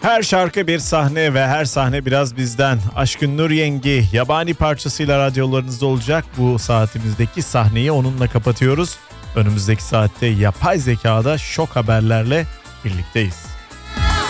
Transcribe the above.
Her şarkı bir sahne ve her sahne biraz bizden. Aşkın Nur Yengi yabani parçasıyla radyolarınızda olacak. Bu saatimizdeki sahneyi onunla kapatıyoruz. Önümüzdeki saatte yapay zekada şok haberlerle birlikteyiz.